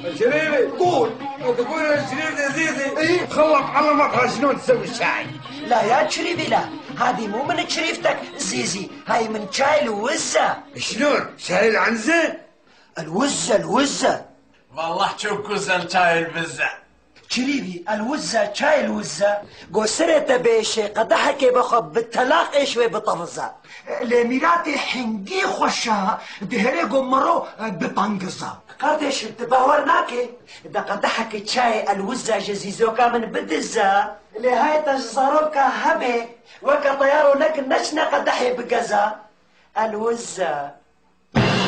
شريفي قول. تقول يا شريف يا سيدي إيه؟ خلط علمك شلون تسوي الشاي. لا يا شريفي لا، هذه مو من شريفتك زيزي، هاي من شاي الوزة. شلون شاي العنزة؟ الوزة والله شوف كوزن شاي البزة شريفي، الوزة شاي الوزة قصرت بيشي قدحكي بخب بالتلاقي شوي بطفزة لميراتي حنجي خوشا دهري قمرو ببانجزا قدش تباورناكي إذا قدحكي شاي الوزة جزيزوكا من بدزة لهاي تجزروكا هبي وكا طيارو لك نشنا قدحي بقزا الوزة